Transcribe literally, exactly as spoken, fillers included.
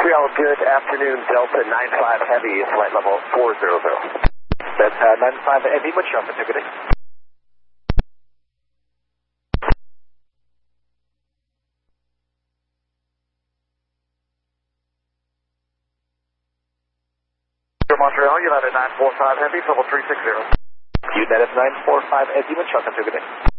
Montreal, good afternoon. Delta nine five Heavy, flight level four zero zero. Delta nine five Heavy, what's your altitude today? Montreal, United nine four five Heavy, level three six zero. United nine four five Heavy, what's your altitude today?